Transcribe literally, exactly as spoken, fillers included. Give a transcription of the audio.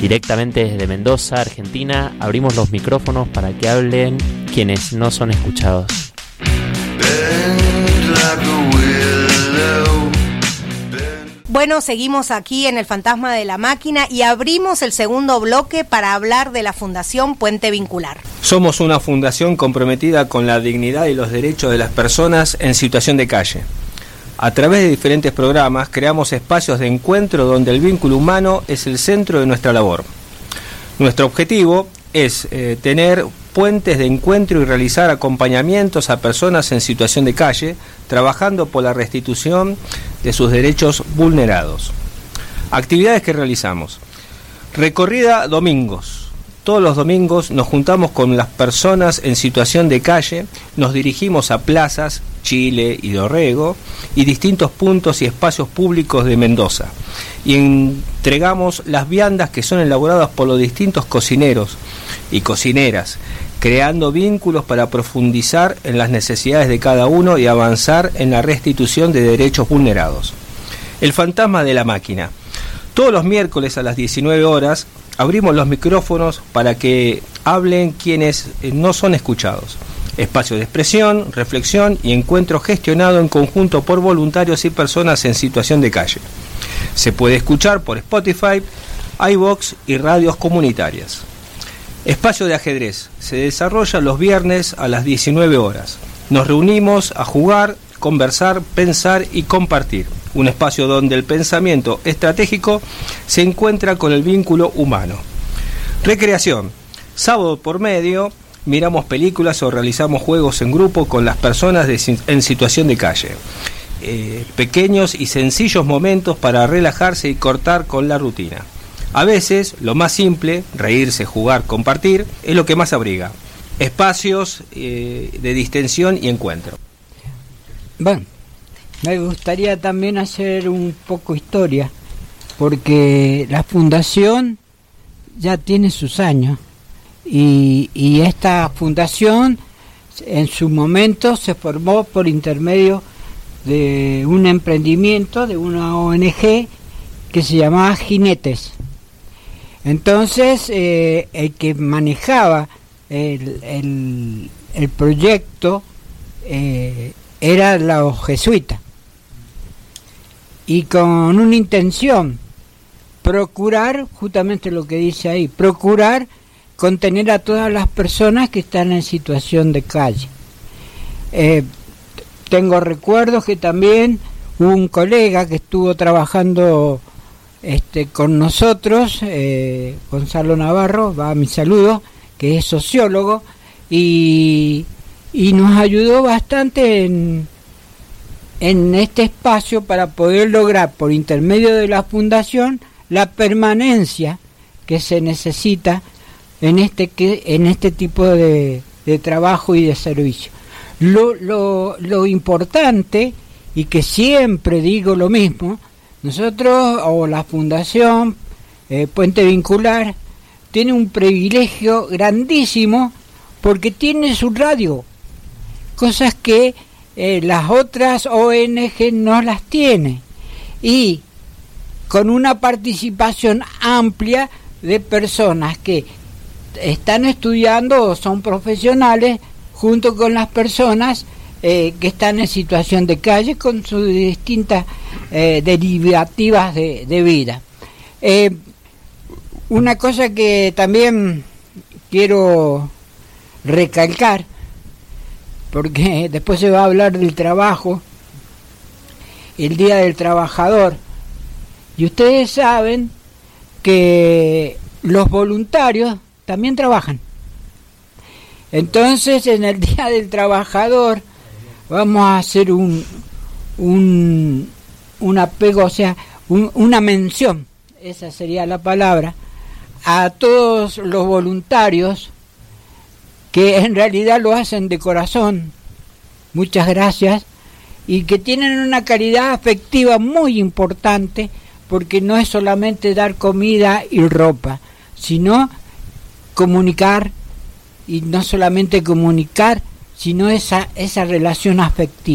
Directamente desde Mendoza, Argentina, abrimos los micrófonos para que hablen quienes no son escuchados. Bueno, seguimos aquí en El Fantasma de la Máquina y abrimos el segundo bloque para hablar de la Fundación Puente Vincular. Somos una fundación comprometida con la dignidad y los derechos de las personas en situación de calle. A través de diferentes programas creamos espacios de encuentro donde el vínculo humano es el centro de nuestra labor. Nuestro objetivo es eh, tener puentes de encuentro y realizar acompañamientos a personas en situación de calle, trabajando por la restitución de sus derechos vulnerados. Actividades que realizamos. Recorrida domingos. Todos los domingos nos juntamos con las personas en situación de calle, nos dirigimos a plazas, Chile y Dorrego, y distintos puntos y espacios públicos de Mendoza, y entregamos las viandas que son elaboradas por los distintos cocineros y cocineras, creando vínculos para profundizar en las necesidades de cada uno y avanzar en la restitución de derechos vulnerados. El Fantasma de la Máquina. Todos los miércoles a las diecinueve horas abrimos los micrófonos para que hablen quienes no son escuchados. Espacio de expresión, reflexión y encuentro gestionado en conjunto por voluntarios y personas en situación de calle. Se puede escuchar por Spotify, iVoox y radios comunitarias. Espacio de ajedrez. Se desarrolla los viernes a las diecinueve horas. Nos reunimos a jugar, conversar, pensar y compartir. Un espacio donde el pensamiento estratégico se encuentra con el vínculo humano. Recreación. Sábado por medio, miramos películas o realizamos juegos en grupo con las personas de, en situación de calle. Eh, pequeños y sencillos momentos para relajarse y cortar con la rutina. A veces, lo más simple, reírse, jugar, compartir, es lo que más abriga. Espacios eh, de distensión y encuentro. Bueno, me gustaría también hacer un poco historia, porque la fundación ya tiene sus años, y, y esta fundación en su momento se formó por intermedio de un emprendimiento de una O N G que se llamaba Jinetes. Entonces, eh, el que manejaba el, el, el proyecto eh, era los jesuitas, y con una intención, procurar, justamente lo que dice ahí, procurar contener a todas las personas que están en situación de calle. Eh, tengo recuerdos que también hubo un colega que estuvo trabajando este, con nosotros, eh, Gonzalo Navarro, va a mi saludo, que es sociólogo, y, y nos ayudó bastante en, en este espacio para poder lograr, por intermedio de la fundación, la permanencia que se necesita en este que en este tipo de, de trabajo y de servicio. Lo, lo, lo importante, y que siempre digo lo mismo, nosotros o la Fundación eh, Puente Vincular tiene un privilegio grandísimo porque tiene su radio, cosas que eh, las otras O N G no las tienen, y con una participación amplia de personas que están estudiando o son profesionales, junto con las personas eh, que están en situación de calle con sus distintas eh, derivativas de, de vida. Eh, una cosa que también quiero recalcar, porque después se va a hablar del trabajo, el Día del Trabajador, y ustedes saben que los voluntarios también trabajan. Entonces, en el Día del Trabajador vamos a hacer un un, un apego, o sea, un, una mención, esa sería la palabra, a todos los voluntarios que en realidad lo hacen de corazón. Muchas gracias, y que tienen una calidad afectiva muy importante, porque no es solamente dar comida y ropa, sino comunicar, y no solamente comunicar, sino esa esa relación afectiva.